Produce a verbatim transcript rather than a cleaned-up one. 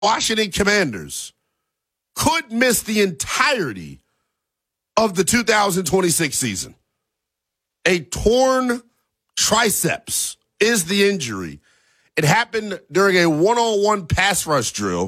Washington Commanders could miss the entirety of the two thousand twenty-six season. A torn triceps is the injury. It happened during a one-on-one pass rush drill